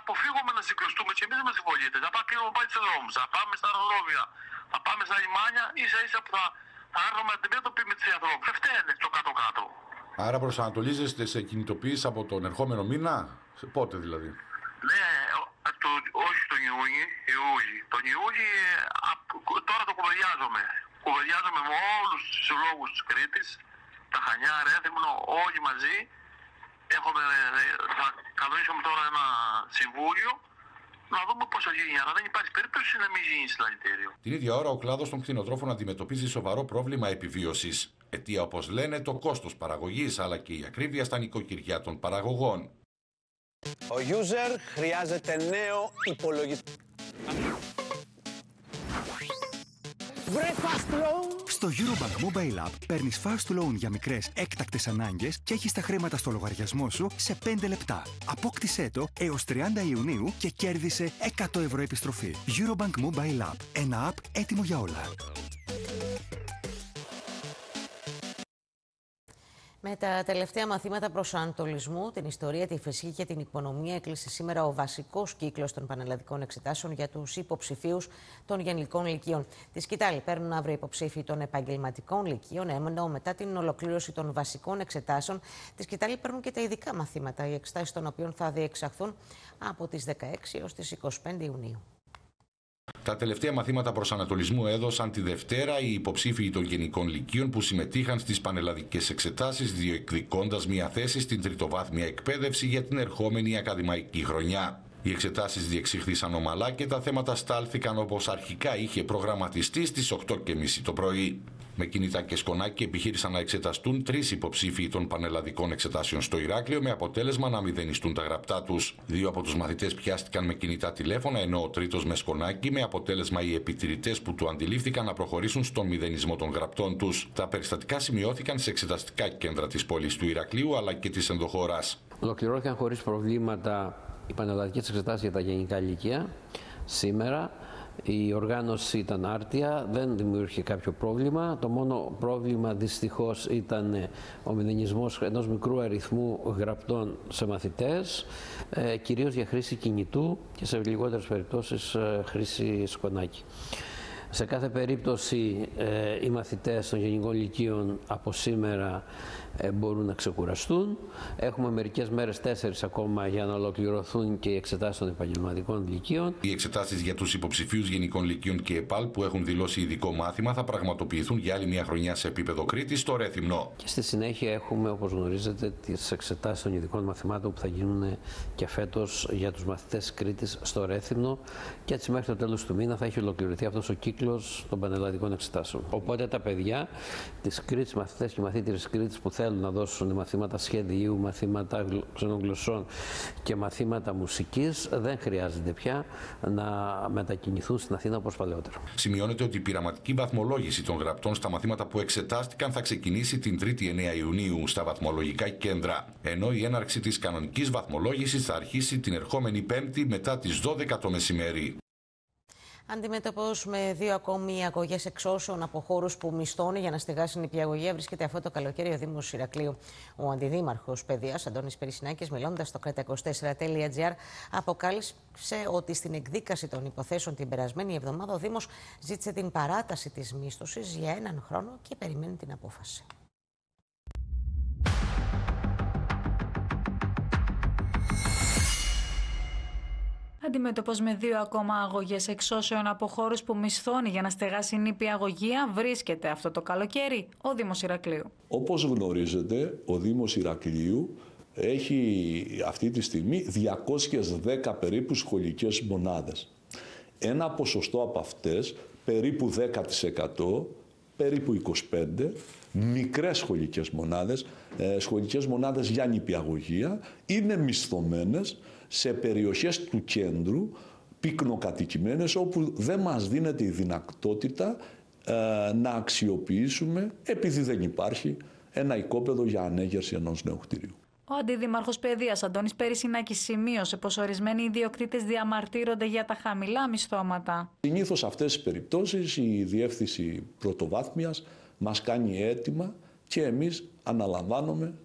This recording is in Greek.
αποφύγουμε να συγκλωστούμε και εμείς με τις πολίτες. Να πάμε πάει στους δρόμους, να πάμε στα αεροδρόμια, να πάμε στα λιμάνια, ίσα ίσα που θα έρθουμε αντιμέτωποι με τους ανθρώπους. Δεν φταίνε το κάτω-κάτω. Άρα προσανατολίζεστε σε κινητοποίηση από τον ερχόμενο μήνα, σε πότε δηλαδή? Ναι, όχι τον Ιούλη. Τον Ιούλη τώρα το κουβεντιάζομαι. Κουβεντιάζομαι με όλους τους συλλόγους της Κρήτης, τα Χανιά, Ρέθυμνο, όλοι μαζί. Θα κανονίσουμε τώρα ένα συμβούλιο να δούμε πώς θα γίνει. Αλλά δεν υπάρχει περίπτωση να μην γίνει συλλαλητήριο. Την ίδια ώρα, ο κλάδος των κτηνοτρόφων αντιμετωπίζει σοβαρό πρόβλημα επιβίωσης. Αιτία, όπως λένε, το κόστος παραγωγής αλλά και η ακρίβεια στα νοικοκυριά των παραγωγών. Ο user χρειάζεται νέο υπολογιστή. Στο Eurobank Mobile App παίρνεις fast loan για μικρές έκτακτες ανάγκες και έχεις τα χρήματα στο λογαριασμό σου σε 5 λεπτά. Απόκτησέ το έως 30 Ιουνίου και κέρδισε 100 ευρώ επιστροφή. Eurobank Mobile App. Ένα app έτοιμο για όλα. Με τα τελευταία μαθήματα προσανατολισμού, την ιστορία, τη φυσική και την οικονομία, έκλεισε σήμερα ο βασικός κύκλος των πανελλαδικών εξετάσεων για τους υποψηφίους των γενικών λυκείων. Τη σκητάλη παίρνουν αύριο υποψήφοι των επαγγελματικών λυκείων, ενώ μετά την ολοκλήρωση των βασικών εξετάσεων, τη σκητάλη παίρνουν και τα ειδικά μαθήματα, οι εξετάσεις των οποίων θα διεξαχθούν από τις 16 έως τις 25 Ιουνίου. Τα τελευταία μαθήματα προσανατολισμού έδωσαν τη Δευτέρα οι υποψήφοι των γενικών λυκείων που συμμετείχαν στις πανελλαδικές εξετάσεις, διεκδικώντας μια θέση στην τριτοβάθμια εκπαίδευση για την ερχόμενη ακαδημαϊκή χρονιά. Οι εξετάσεις διεξήχθησαν ομαλά και τα θέματα στάλθηκαν όπως αρχικά είχε προγραμματιστεί στις 8:30 το πρωί. Με κινητά και σκονάκι επιχείρησαν να εξεταστούν 3 υποψήφοι των πανελλαδικών εξετάσεων στο Ηράκλειο, με αποτέλεσμα να μηδενιστούν τα γραπτά τους. 2 από τους μαθητές πιάστηκαν με κινητά τηλέφωνα, ενώ ο τρίτος με σκονάκι, με αποτέλεσμα οι επιτηρητές που του αντιλήφθηκαν να προχωρήσουν στον μηδενισμό των γραπτών τους. Τα περιστατικά σημειώθηκαν σε εξεταστικά κέντρα της πόλης του Ηρακλείου αλλά και της ενδοχώρας. Ολοκληρώθηκαν χωρίς προβλήματα οι πανελλαδικές εξετάσεις για τα γενικά λύκεια σήμερα. Η οργάνωση ήταν άρτια, δεν δημιούργησε κάποιο πρόβλημα. Το μόνο πρόβλημα δυστυχώς ήταν ο μηδενισμός ενός μικρού αριθμού γραπτών σε μαθητές, κυρίως για χρήση κινητού και σε λιγότερες περιπτώσεις χρήση σκονάκι. Σε κάθε περίπτωση οι μαθητές των γενικών λυκείων από σήμερα μπορούν να ξεκουραστούν. Έχουμε μερικές μέρες, 4 ακόμα, για να ολοκληρωθούν και οι εξετάσεις των επαγγελματικών λυκείων. Οι εξετάσεις για τους υποψηφίους γενικών λυκείων και ΕΠΑΛ που έχουν δηλώσει ειδικό μάθημα θα πραγματοποιηθούν για άλλη μια χρονιά σε επίπεδο Κρήτης στο Ρέθυμνο. Και στη συνέχεια έχουμε, όπως γνωρίζετε, τις εξετάσεις των ειδικών μαθημάτων που θα γίνουν και φέτος για τους μαθητές Κρήτης στο Ρέθυμνο, και έτσι μέχρι το τέλος του μήνα θα έχει ολοκληρωθεί αυτός ο κύκλος των πανελλαδικών εξετάσεων. Οπότε τα παιδιά της Κρήτης, μαθητές και μαθήτρες Κρήτης που θέλουν να δώσουν μαθήματα σχεδίου, μαθήματα ξενογλωσσών και μαθήματα μουσικής, δεν χρειάζεται πια να μετακινηθούν στην Αθήνα όπως παλαιότερα. Σημειώνεται ότι η πειραματική βαθμολόγηση των γραπτών στα μαθήματα που εξετάστηκαν θα ξεκινήσει την 3η 9 Ιουνίου στα βαθμολογικά κέντρα, ενώ η έναρξη της κανονικής βαθμολόγησης θα αρχίσει την ερχόμενη Πέμπτη μετά τις 12 το μεσημέρι. Αντιμετωπίζουμε 2 ακόμη αγωγές εξώσεων από χώρους που μισθώνει για να στεγάσει νηπιαγωγεία. Βρίσκεται αυτό το καλοκαίρι ο Δήμος Ηρακλείου. Ο Αντιδήμαρχος Παιδείας, Αντώνης Περισσινάκης, μιλώντας στο kreta24.gr, αποκάλυψε ότι στην εκδίκαση των υποθέσεων την περασμένη εβδομάδα ο Δήμος ζήτησε την παράταση της μίσθωσης για 1 χρόνο και περιμένει την απόφαση. Αντιμέτωπος με 2 ακόμα αγωγές εξώσεων από χώρους που μισθώνει για να στεγάσει νηπιαγωγεία, βρίσκεται αυτό το καλοκαίρι ο Δήμος Ηρακλείου. Όπως γνωρίζετε, ο Δήμος Ηρακλείου έχει αυτή τη στιγμή 210 περίπου σχολικές μονάδες. Ένα ποσοστό από αυτές, περίπου 10%, περίπου 25%, μικρές σχολικές μονάδες για νηπιαγωγεία, είναι μισθωμένες σε περιοχές του κέντρου, πυκνοκατοικημένες, όπου δεν μας δίνεται η δυνατότητα να αξιοποιήσουμε, επειδή δεν υπάρχει ένα οικόπεδο για ανέγερση ενός νέου κτηρίου. Ο Αντιδήμαρχος Παιδείας, Αντώνης Περισσινάκης, σημείωσε πως ορισμένοι ιδιοκτήτες διαμαρτύρονται για τα χαμηλά μισθώματα. Συνήθως σε αυτές τις περιπτώσεις η Διεύθυνση Πρωτοβάθμιας μας κάνει αίτημα και εμείς αναλαμβάνουμε